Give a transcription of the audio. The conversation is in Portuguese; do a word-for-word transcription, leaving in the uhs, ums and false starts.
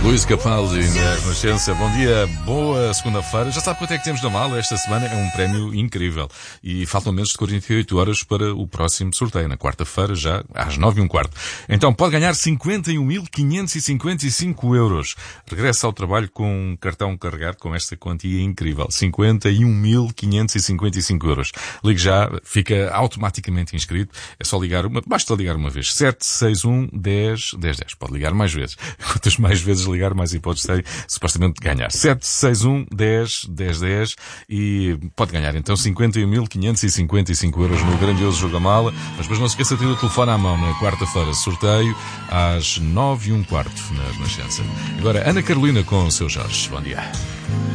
Luís Capaldi na Renascença. Bom dia, boa segunda-feira. Já sabe quanto é que temos na mala esta semana? É um prémio incrível. E faltam menos de quarenta e oito horas para o próximo sorteio, na quarta-feira, já às nove e um quarto. Então pode ganhar cinquenta e um mil quinhentos e cinquenta e cinco euros. Regressa ao trabalho com um cartão carregado com esta quantia incrível. cinquenta e um mil quinhentos e cinquenta e cinco euros. Ligue já, fica automaticamente inscrito. É só ligar uma, basta ligar uma vez. sete seis um, dez, dez, dez. Pode ligar mais vezes. Quantas mais vezes ligar, mais hipóteses tem, supostamente, de ganhar. sete seis um, dez, dez, dez e pode ganhar, então, cinquenta e um mil quinhentos e cinquenta e cinco euros no grandioso jogo da mala. Mas depois não se esqueça de ter o telefone à mão na quarta-feira. Sorteio às nove e um quarto na Renascença. Agora, Ana Carolina com o seu Jorge. Bom dia.